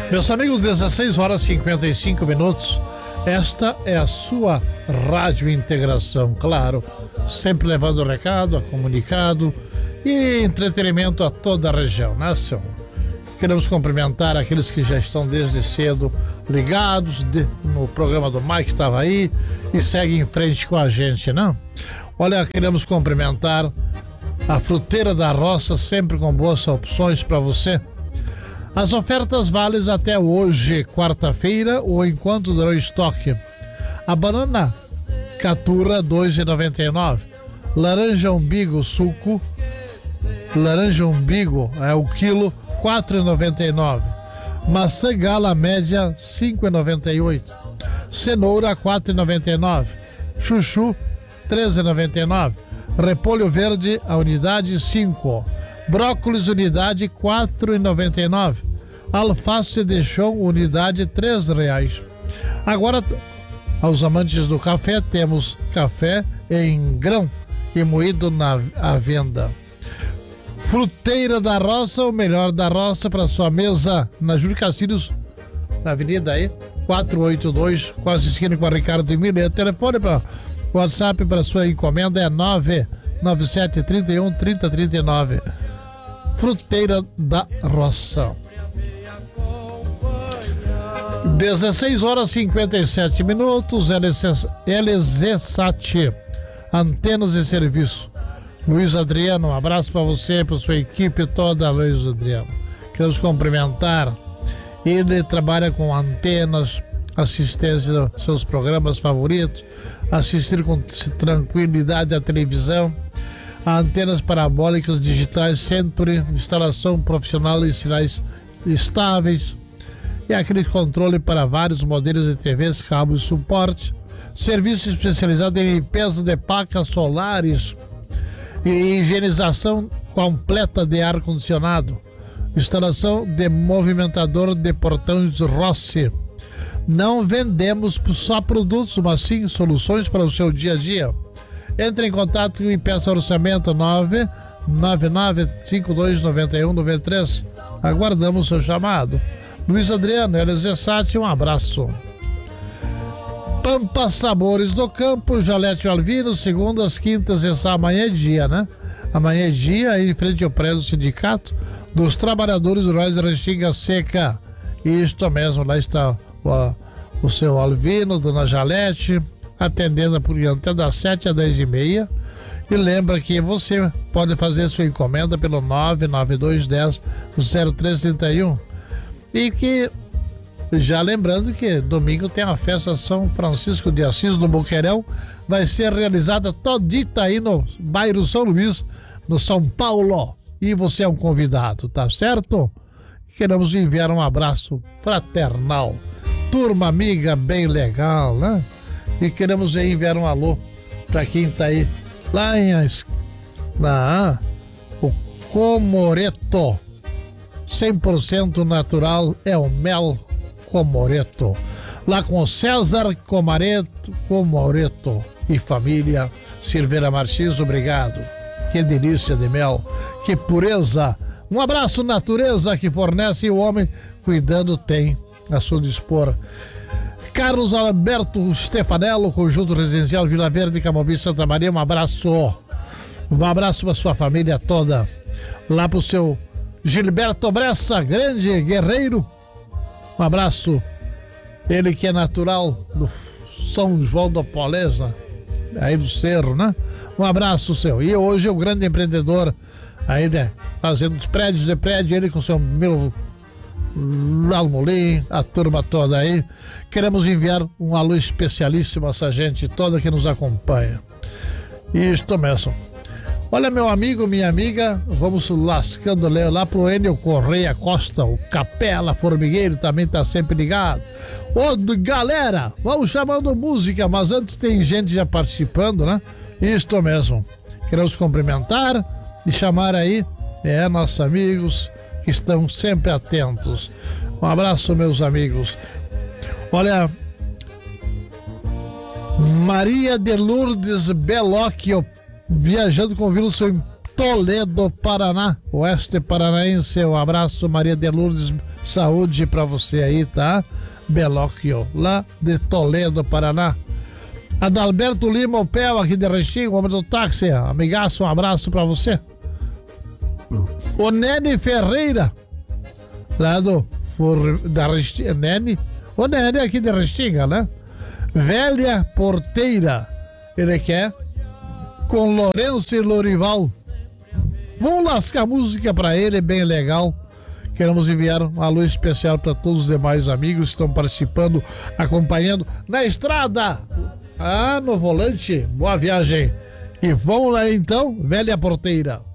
Meus amigos, 16 horas e 55 minutos. Esta é a sua Rádio Integração, claro, sempre levando recado, comunicado e entretenimento a toda a região, né, senhor? Queremos cumprimentar aqueles que já estão desde cedo ligados no programa do Mike, estava aí e segue em frente com a gente, né? Olha, queremos cumprimentar a Fruteira da Roça, sempre com boas opções para você. As ofertas valem até hoje, quarta-feira, ou enquanto durar o estoque. A banana Catura, R$ 2,99. Laranja umbigo suco, laranja umbigo é o quilo, R$ 4,99. Maçã gala média, R$ 5,98. Cenoura, R$ 4,99. Chuchu, R$ 13,99. Repolho verde, a unidade, 5. Brócolis, unidade, R$ 4,99. Alface de chão, unidade, R$ 3,00. Agora, aos amantes do café, temos café em grão e moído à venda. Fruteira da Roça, o melhor da roça para sua mesa na Júlio Castilhos, na avenida aí, 482, quase esquina com a Ricardo Emília. Telefone para WhatsApp para sua encomenda é 997 31 30 39. Fruteira da Roça. 16 horas e 57 minutos, LZ Antenas e Serviço. Luiz Adriano, um abraço para você, para sua equipe toda, Luiz Adriano. Queremos cumprimentar. Ele trabalha com antenas, assistência aos seus programas favoritos, assistir com tranquilidade à televisão, antenas parabólicas digitais, sempre instalação profissional e sinais estáveis, e aquele controle para vários modelos de TVs, cabos e suporte, serviço especializado em limpeza de placas solares e higienização completa de ar-condicionado, instalação de movimentador de portões Rossi. Não vendemos só produtos, mas sim soluções para o seu dia a dia. Entre em contato e peça orçamento 999529193. Aguardamos o seu chamado. Luiz Adriano, LZ, um abraço. Pampa Sabores do Campo, Jalete Alvino, segundas, quintas e sábado. Amanhã é dia, né? Amanhã é dia, aí em frente ao prédio do Sindicato dos Trabalhadores Rurais da Restinga Seca. Isto mesmo, lá está o seu Alvino, Dona Jalete, atendendo por até das 7 às 10h30. E lembra que você pode fazer sua encomenda pelo 99210-0331. E que, já lembrando que domingo tem a festa São Francisco de Assis do Boqueirão, vai ser realizada todita aí no bairro São Luís, no São Paulo. E você é um convidado, tá certo? Queremos enviar um abraço fraternal. Turma amiga bem legal, né? E queremos enviar um alô para quem tá aí lá o Comoreto. 100% natural é o mel Comoreto. Lá com César Comoreto e família. Silveira Martins, obrigado. Que delícia de mel, que pureza. Um abraço, natureza, que fornece e o homem cuidando tem a seu dispor. Carlos Alberto Stefanello, Conjunto Residencial Vila Verde, Camobi, Santa Maria, um abraço. Um abraço para sua família toda. Lá pro seu Gilberto Bressa, grande guerreiro. Um abraço. Ele que é natural do São João do Poleza, aí do Cerro, né? Um abraço seu. E hoje o grande empreendedor aí, né, fazendo os prédios de prédio, ele com seu meu Almolim, a turma toda aí. Queremos enviar um alô especialíssimo a essa gente toda que nos acompanha. Isto mesmo. Olha, meu amigo, minha amiga, vamos lascando lá pro Enio Correia Costa, o Capela Formigueiro também tá sempre ligado. Ô, galera, vamos chamando música, mas antes tem gente já participando, né? Isto mesmo. Queremos cumprimentar e chamar aí, nossos amigos que estão sempre atentos. Um abraço, meus amigos. Olha, Maria de Lourdes Belocchio, viajando com o Wilson em Toledo, Paraná, oeste paranaense. Um abraço, Maria de Lourdes, saúde pra você aí, tá? Belóquio, lá de Toledo, Paraná. Adalberto Lima, o Pel, aqui de Restinga, o homem do táxi. Amigaço, um abraço pra você. O Nene Ferreira, lá da Restinga. O Nene aqui de Restinga, né? Velha Porteira. Ele quer com Lourenço e Lorival. Vamos lascar música pra ele, bem legal. Queremos enviar um alô especial para todos os demais amigos que estão participando, acompanhando na estrada. No volante. Boa viagem. E vamos lá então, Velha Porteira.